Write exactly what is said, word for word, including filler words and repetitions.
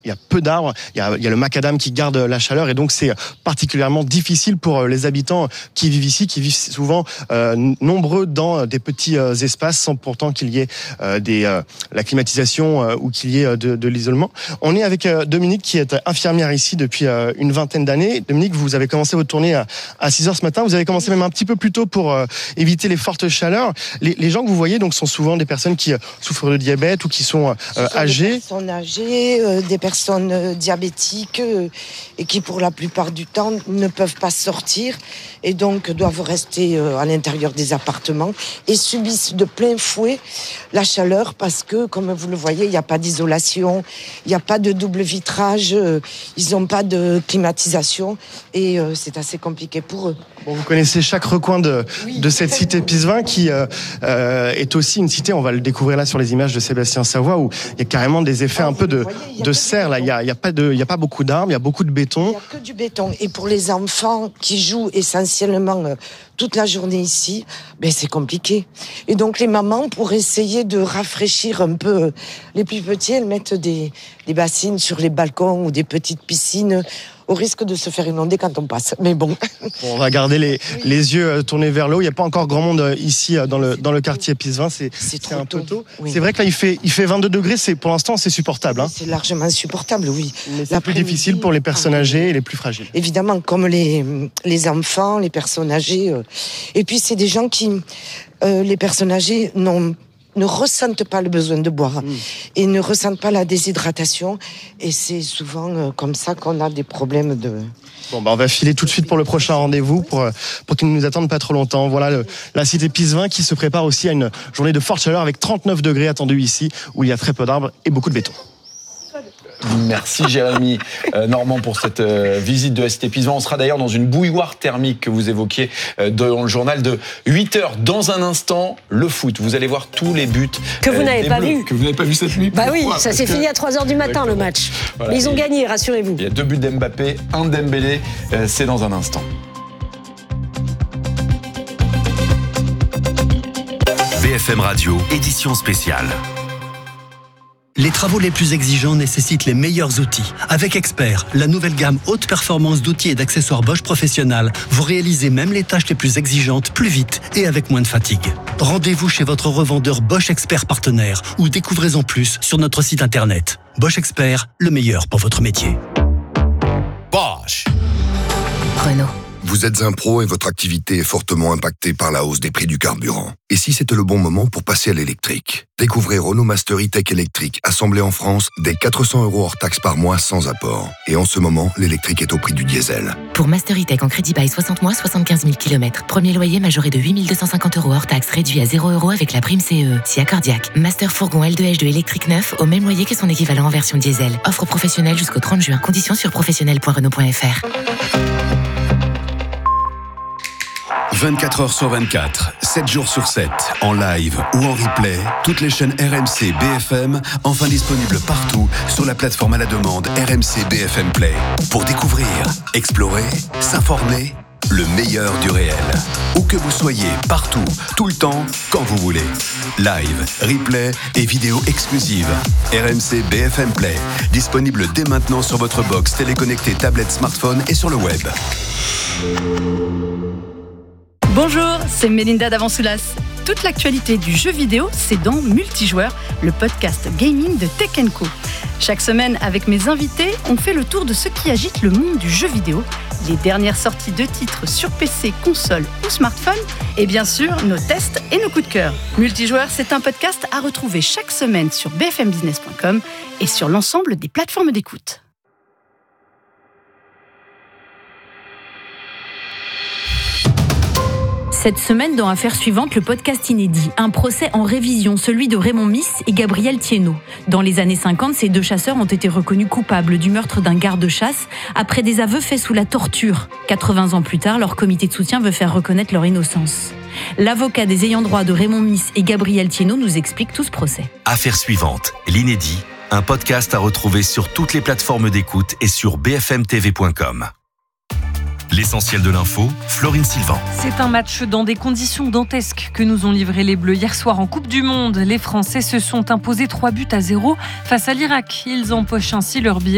Il y a peu d'arbres, il y a, il y a le macadam qui garde la chaleur et donc c'est particulièrement difficile pour les habitants qui vivent ici, qui vivent souvent euh, nombreux dans des petits euh, espaces sans pourtant qu'il y ait euh, des, euh, la climatisation euh, ou qu'il y ait de, de l'isolement. On est avec euh, Dominique qui est infirmière ici depuis euh, une vingtaine d'années. Dominique, vous avez commencé votre tournée à, à six heures ce matin, vous avez commencé même un petit peu plus tôt pour euh, éviter les fortes chaleurs. Les, les gens que vous voyez donc sont souvent des personnes qui euh, souffrent de diabète ou qui sont, euh, sont âgées. Des personnes âgées, euh, des personnes personnes diabétiques euh, et qui pour la plupart du temps ne peuvent pas sortir et donc doivent rester euh, à l'intérieur des appartements et subissent de plein fouet la chaleur parce que, comme vous le voyez, il n'y a pas d'isolation, il n'y a pas de double vitrage, euh, ils n'ont pas de climatisation et euh, c'est assez compliqué pour eux. Bon, vous connaissez chaque recoin de, oui. de cette cité Pisevin qui euh, euh, est aussi une cité, on va le découvrir là sur les images de Sébastien Savoie, où il y a carrément des effets ah, un peu de, voyez, de serre. Là, il n'y a, y a, pas de, y a pas beaucoup d'arbres, il y a beaucoup de béton. Il n'y a que du béton. Et pour les enfants qui jouent essentiellement euh, toute la journée ici, ben, c'est compliqué. Et donc les mamans, pour essayer de rafraîchir un peu euh, les plus petits, elles mettent des, des bassines sur les balcons ou des petites piscines au risque de se faire inonder quand on passe. Mais bon. bon on va garder les, oui. les yeux tournés vers l'eau. Il n'y a pas encore grand monde ici dans le, dans le quartier Pisevin. C'est, c'est, c'est un tôt. peu tôt. Oui. C'est vrai que là, il fait, il fait vingt-deux degrés. C'est, pour l'instant, c'est supportable. Hein. C'est largement supportable, oui. Mais c'est plus difficile pour les personnes âgées et les plus fragiles. Évidemment, comme les, les enfants, les personnes âgées. Euh. Et puis, c'est des gens qui, euh, les personnes âgées, n'ont ne ressentent pas le besoin de boire mmh. et ne ressentent pas la déshydratation et c'est souvent euh, comme ça qu'on a des problèmes de... Bon, bah on va filer tout de suite pour le prochain rendez-vous pour, pour qu'ils ne nous attendent pas trop longtemps. Voilà le, la cité Pisevin qui se prépare aussi à une journée de forte chaleur avec trente-neuf degrés attendus ici où il y a très peu d'arbres et beaucoup de béton. Merci Jérémy euh, Normand pour cette euh, visite de la cité Pisevin. On sera d'ailleurs dans une bouilloire thermique que vous évoquiez euh, dans le journal de huit heures. Dans un instant, le foot. Vous allez voir tous les buts que vous euh, n'avez pas vu. Que vous n'avez pas vu cette nuit. Bah oui, ça s'est que... fini à trois heures du matin le match. Voilà. Mais ils ont gagné, rassurez-vous. Il y a deux buts d'Mbappé, un d'Dembélé. Euh, c'est dans un instant. B F M Radio, édition spéciale. Les travaux les plus exigeants nécessitent les meilleurs outils. Avec Expert, la nouvelle gamme haute performance d'outils et d'accessoires Bosch Professionnel, vous réalisez même les tâches les plus exigeantes plus vite et avec moins de fatigue. Rendez-vous chez votre revendeur Bosch Expert partenaire ou découvrez-en plus sur notre site internet. Bosch Expert, le meilleur pour votre métier. Bosch. Renault. Vous êtes un pro et votre activité est fortement impactée par la hausse des prix du carburant. Et si c'était le bon moment pour passer à l'électrique? Découvrez Renault Master E-Tech électrique, assemblé en France, dès quatre cents euros hors taxe par mois sans apport. Et en ce moment, l'électrique est au prix du diesel. Pour Master E-Tech en crédit bail soixante mois, soixante-quinze mille kilomètres. Premier loyer majoré de huit mille deux cent cinquante euros hors taxe, réduit à zéro euros avec la prime C E E. Si accordiaque. Master Fourgon L deux H deux électrique neuf, au même loyer que son équivalent en version diesel. Offre professionnelle jusqu'au trente juin. Conditions sur professionnel point renault point f r. vingt-quatre heures sur vingt-quatre, sept jours sur sept, en live ou en replay, toutes les chaînes R M C B F M, enfin disponibles partout sur la plateforme à la demande R M C B F M Play. Pour découvrir, explorer, s'informer, le meilleur du réel. Où que vous soyez, partout, tout le temps, quand vous voulez. Live, replay et vidéos exclusives. R M C B F M Play, disponible dès maintenant sur votre box téléconnectée, tablette, smartphone et sur le web. Bonjour, c'est Mélinda Davansoulas. Toute l'actualité du jeu vidéo, c'est dans Multijoueur, le podcast gaming de Tech and Co. Chaque semaine, avec mes invités, on fait le tour de ce qui agite le monde du jeu vidéo, les dernières sorties de titres sur P C, console ou smartphone, et bien sûr, nos tests et nos coups de cœur. Multijoueur, c'est un podcast à retrouver chaque semaine sur b f m business point com et sur l'ensemble des plateformes d'écoute. Cette semaine, dans Affaires suivantes, le podcast inédit. Un procès en révision, celui de Raymond Miss et Gabriel Thiénot. Dans les années cinquante, ces deux chasseurs ont été reconnus coupables du meurtre d'un garde-chasse après des aveux faits sous la torture. quatre-vingts ans plus tard, leur comité de soutien veut faire reconnaître leur innocence. L'avocat des ayants droit de Raymond Miss et Gabriel Thiénot nous explique tout ce procès. Affaires suivantes, l'inédit, un podcast à retrouver sur toutes les plateformes d'écoute et sur b f m t v point com. L'essentiel de l'info, Florine Sylvain. C'est un match dans des conditions dantesques que nous ont livré les Bleus hier soir en Coupe du Monde. Les Français se sont imposés trois buts à zéro face à l'Irak. Ils empochent ainsi leur billet